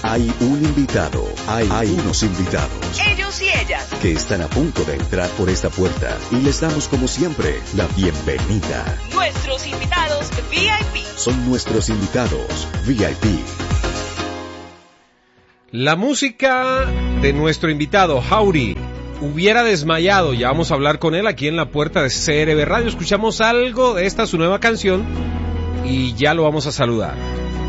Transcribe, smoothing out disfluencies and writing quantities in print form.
Hay un invitado, hay unos invitados. Ellos y ellas. Que están a punto de entrar por esta puerta y les damos como siempre la bienvenida. Nuestros invitados VIP. Son nuestros invitados VIP. La música de nuestro invitado, Jaury, hubiera desmayado. Ya vamos a hablar con él aquí en la puerta de CRB Radio. Escuchamos algo de esta, su nueva canción, y ya lo vamos a saludar.